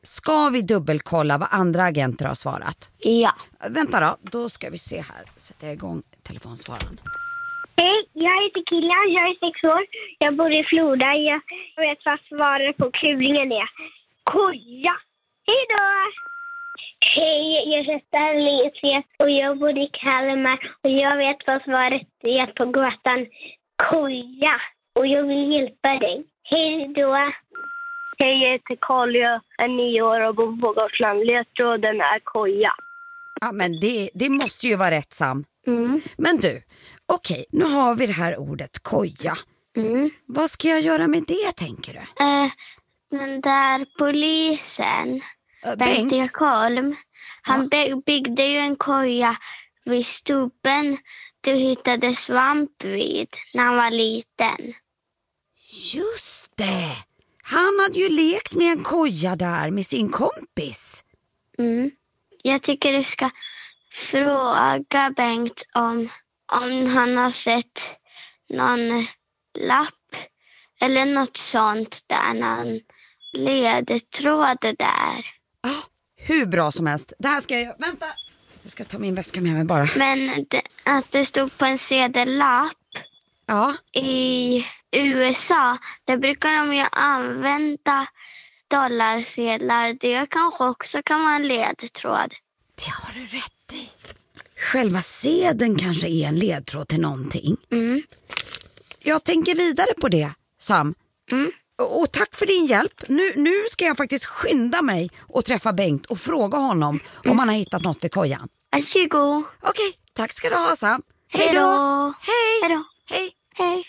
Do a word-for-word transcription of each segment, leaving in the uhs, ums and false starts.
ska vi dubbelkolla vad andra agenter har svarat? Ja. Vänta då, då ska vi se här. Sätter jag igång telefonsvararen. Hej, jag heter Kilian, jag är sex år. Jag bor i Florida. Jag vet vad svaret på kluringen är. Koja! Hej då! Hej, jag heter Alicia och jag bor i Kalmar. Och jag vet vad svaret är på gatan. Koja! Och jag vill hjälpa dig. Hej då! Hej, jag heter Karl, jag är nio år och bor på Gotland. Ledtråden är koja. Ja, men det, det måste ju vara rätt, Sam. Mm. Men du, okej, nu har vi det här ordet koja. Mm. Vad ska jag göra med det, tänker du? Eh, den där polisen, Äh, Bengt Bengt? Ekholm, han by- byggde ju en koja vid stubben du hittade svamp vid när han var liten. Just det! Han hade ju lekt med en koja där med sin kompis. Mm. Jag tycker du ska fråga Bengt om, om han har sett någon lapp eller något sånt där, någon ledtråd där. Ja, hur bra som helst. Det här ska jag göra. Vänta, jag ska ta min väska med mig bara. Men det, att det stod på en sedellapp Ja, i U S A, där brukar de ju använda dollarsedlar. Det kanske också kan vara en ledtråd. det har du rätt i. Själva sedeln kanske är en ledtråd till någonting. Mm. Jag tänker vidare på det, Sam. Mm. Och, och tack för din hjälp. Nu, nu ska jag faktiskt skynda mig och träffa Bengt och fråga honom Mm. om han har hittat något vid kojan. Varsågod. Okej, tack ska du ha, Sam. Hej Hej då! då. Hej! Hej då. Hej! Hej.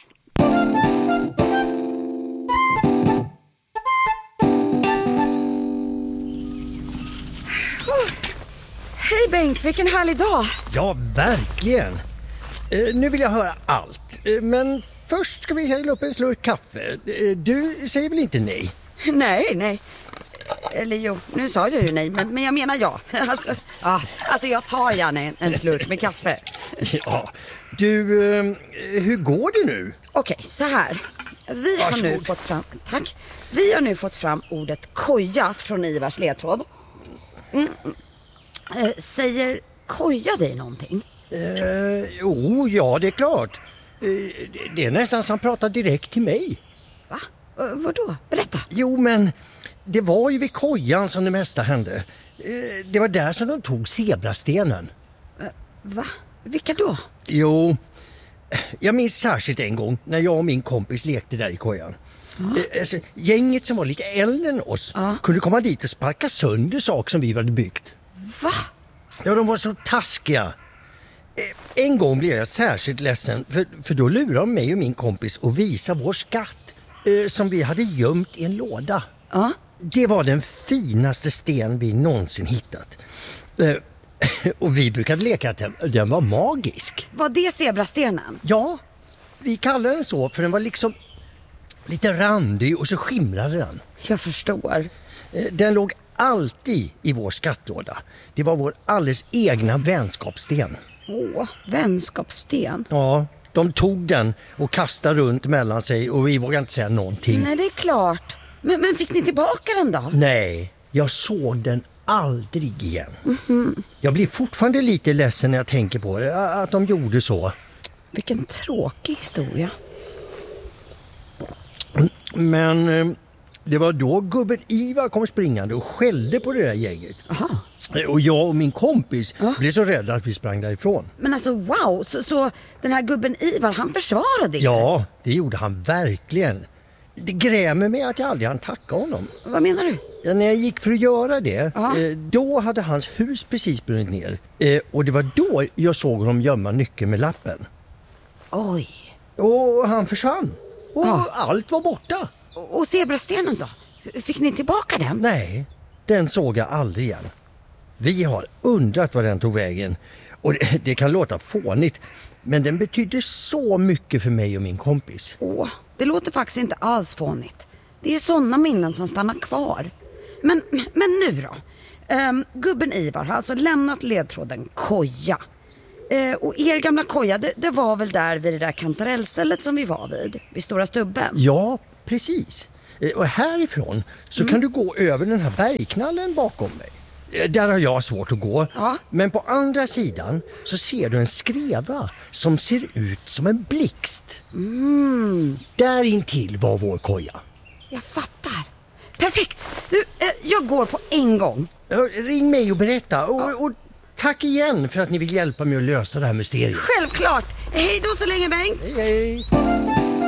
Hej Bengt, vilken härlig dag! Ja, verkligen. Eh, nu vill jag höra allt. Eh, men först ska vi hälla upp en slurk kaffe. Eh, du säger väl inte nej? Nej, nej. Eller jo, nu sa jag ju nej, men, men jag menar ja. Alltså, ja. Alltså jag tar gärna en, en slurk med kaffe. Ja. Du, eh, hur går det nu? Okej, så här. Vi har nu Varsågod. fått fram, tack. Vi har nu fått fram ordet koja från Ivars ledtråd. Mm. Eh, säger koja dig någonting? Eh, jo, ja, det är klart. Eh, det- det är nästan som han pratar direkt till mig. Va? Eh, vadå? Berätta. Jo, men det var ju vid kojan som det mesta hände. Eh, det var där som de tog zebrastenen. Va? Vilka då? Jo, jag minns särskilt en gång när jag och min kompis lekte där i kojan. Eh, Alltså, gänget som var lite äldre än oss Ja. kunde komma dit och sparka sönder saker som vi hade byggt. Va? Ja, de var så taskiga. Eh, En gång blev jag särskilt ledsen för, för då lurade de mig och min kompis att visa vår skatt eh, som vi hade gömt i en låda. Ja. Det var den finaste sten vi någonsin hittat. Eh, och vi brukade leka att den, den var magisk. Var det zebrastenen? Ja, vi kallade den så för den var liksom lite randig och så skimrade den. Jag förstår. Eh, Den låg alltid i vår skattlåda. Det var vår alldeles egna vänskapssten. Åh, vänskapssten. Ja, de tog den och kastade runt mellan sig och vi vågade inte säga någonting. Nej, det är klart. Men, men fick ni tillbaka den då? Nej, jag såg den aldrig igen. Mm-hmm. Jag blir fortfarande lite ledsen när jag tänker på det, att de gjorde så. Vilken tråkig historia. Men eh, det var då gubben Ivar kom springande och skällde på det där gänget. Aha. Och jag och min kompis Ja. blev så rädda att vi sprang därifrån. Men alltså wow, så, så den här gubben Ivar, han försvarade er? Ja, det gjorde han verkligen. Det grämer mig att jag aldrig hann tacka honom. Vad menar du? Ja, när jag gick för att göra det, Ja. eh, då hade hans hus precis brunnit ner. Eh, och det var då jag såg honom gömma nyckeln med lappen. Oj. Och han försvann. Och Ja. allt var borta. Och, och zebrastenen då? F- Fick ni tillbaka den? Nej, den såg jag aldrig igen. Vi har undrat var den tog vägen. Och det, det kan låta fånigt, men den betydde så mycket för mig och min kompis. Åh, det låter faktiskt inte alls fånigt. Det är ju sådana minnen som stannar kvar. Men, men nu då? Ehm, gubben Ivar har alltså lämnat ledtråden koja. Eh, och er gamla koja, det, det var väl där vid det där kantarellstället som vi var vid, vid Stora Stubben? Ja, precis. Eh, Och härifrån så kan du gå över den här bergknallen bakom mig. Eh, Där har jag svårt att gå. Ja. Men på andra sidan så ser du en skreva som ser ut som en blixt. Mm. Där intill var vår koja. Jag fattar. Perfekt. Du, eh, jag går på en gång. Ja, ring mig och berätta. Och, och tack igen för att ni vill hjälpa mig att lösa det här mysteriet. Självklart. Hej då så länge, Bengt. Hej, hej.